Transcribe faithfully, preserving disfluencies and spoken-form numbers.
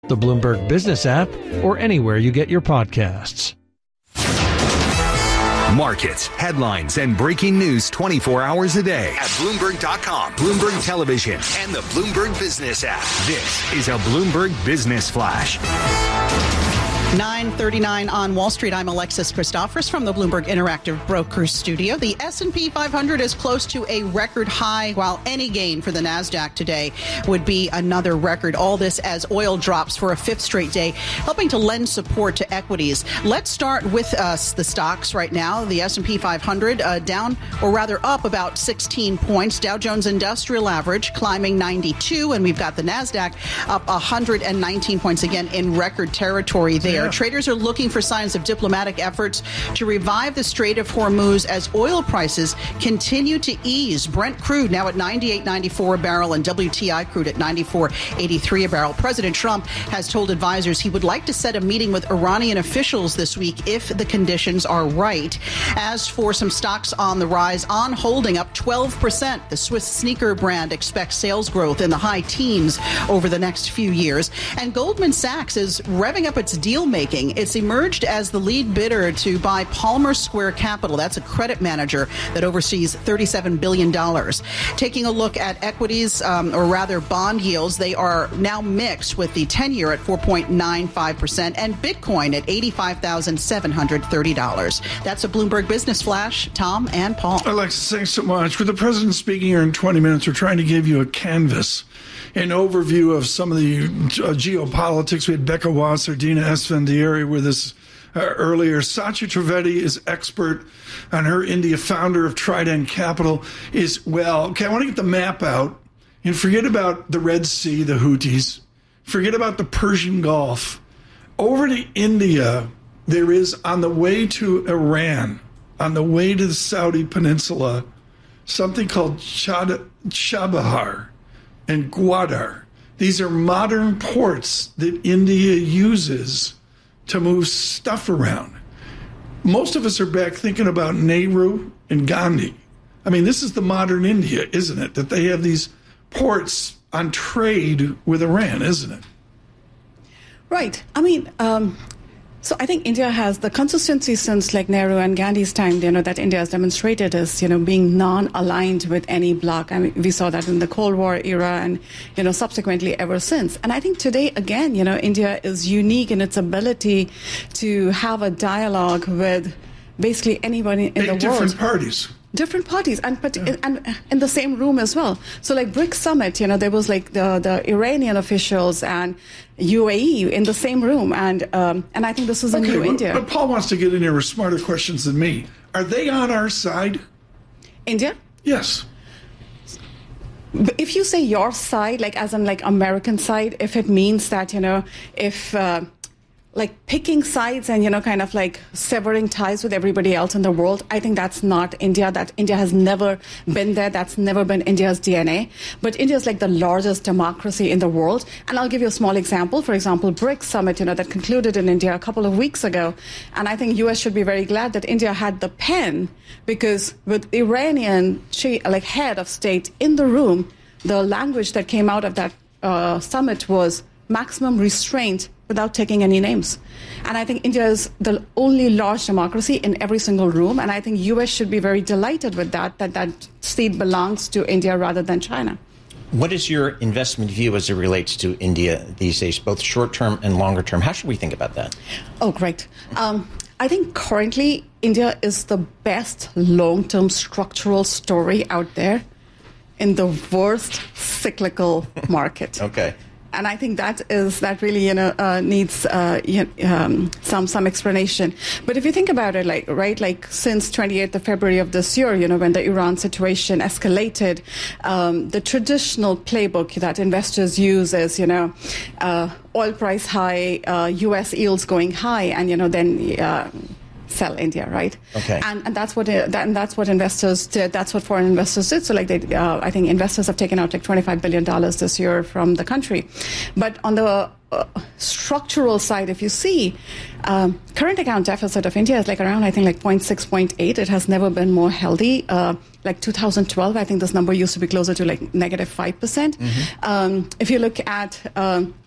the Bloomberg Business app, or anywhere you get your podcasts. Markets, headlines, and breaking news twenty-four hours a day at Bloomberg dot com, Bloomberg Television, and the Bloomberg Business app. This is a Bloomberg Business Flash. nine thirty-nine on Wall Street. I'm Alexis Christophorous from the Bloomberg Interactive Brokers Studio. The S and P five hundred is close to a record high, while any gain for the NASDAQ today would be another record. All this as oil drops for a fifth straight day, helping to lend support to equities. Let's start with us, the stocks right now. The S and P five hundred uh, down, or rather up about sixteen points. Dow Jones Industrial Average climbing ninety-two, and we've got the NASDAQ up one hundred nineteen points, again in record territory there. Yeah. Traders are looking for signs of diplomatic efforts to revive the Strait of Hormuz as oil prices continue to ease. Brent crude now at ninety-eight ninety-four a barrel and W T I crude at ninety-four eighty-three a barrel. President Trump has told advisors he would like to set a meeting with Iranian officials this week if the conditions are right. As for some stocks on the rise, On Holding up twelve percent. The Swiss sneaker brand expects sales growth in the high teens over the next few years. And Goldman Sachs is revving up its deal making. It's emerged as the lead bidder to buy Palmer Square Capital. That's a credit manager that oversees thirty-seven billion dollars. Taking a look at equities, um, or rather bond yields, they are now mixed, with the ten-year at four point nine five percent and Bitcoin at eighty-five thousand seven hundred thirty dollars. That's a Bloomberg Business Flash. Tom and Paul. Alexis, thanks so much. With the president speaking here in twenty minutes, we're trying to give you a canvas, an overview of some of the uh, geopolitics. We had Becca Wasser, Dina Esfandiari with us uh, earlier. Satya Trivedi is expert on her India, founder of Trident Capital. Is, well, okay, I want to get the map out and forget about the Red Sea, the Houthis. Forget about the Persian Gulf. Over to India, there is, on the way to Iran, on the way to the Saudi Peninsula, something called Chad- Chabahar and Gwadar. These are modern ports that India uses to move stuff around. Most of us are back thinking about Nehru and Gandhi. I mean, this is the modern India, isn't it? That they have these ports on trade with Iran, isn't it? Right. I mean, um, so I think India has the consistency since like Nehru and Gandhi's time, you know, that India has demonstrated is, you know, being non-aligned with any bloc. I mean, we saw that in the Cold War era and, you know, subsequently ever since. And I think today, again, you know, India is unique in its ability to have a dialogue with basically anybody in Eight the world. different parties. Different parties, and but Yeah. and in the same room as well. So like BRICS Summit, you know, there was like the the Iranian officials and U A E in the same room, and um, and I think this is a Okay, new but, India. but Paul wants to get in here with smarter questions than me. Are they on our side? India? Yes. But if you say your side, like as in like American side, if it means that, you know, if uh, like picking sides and, you know, kind of like severing ties with everybody else in the world, I think that's not India. That India has never been there. That's never been India's D N A. But India is like the largest democracy in the world. And I'll give you a small example. For example, BRICS Summit, you know, that concluded in India a couple of weeks ago. And I think U S should be very glad that India had the pen, because with Iranian like head of state in the room, the language that came out of that uh, summit was maximum restraint without taking any names. And I think India is the only large democracy in every single room. And I think U S should be very delighted with that, that that seat belongs to India rather than China. What is your investment view as it relates to India these days, both short-term and longer-term? How should we think about that? Oh, great. Um, I think currently India is the best long-term structural story out there in the worst cyclical market. Okay. And I think that is that really, you know, uh, needs uh, um, some some explanation. But if you think about it, like right, like since twenty-eighth of February of this year, you know, when the Iran situation escalated, um, the traditional playbook that investors use is, you know, uh, oil price high, uh, U S yields going high, and you know then. Uh, sell India, right? Okay. And and that's what uh, that, and that's what investors did. That's what foreign investors did. So like they, uh, I think investors have taken out like twenty-five billion dollars this year from the country. But on the uh, structural side, if you see, um, current account deficit of India is like around, I think, like zero point six, zero point eight. It has never been more healthy. Uh, like two thousand twelve, I think this number used to be closer to like negative five percent. Mm-hmm. Um, if you look at um,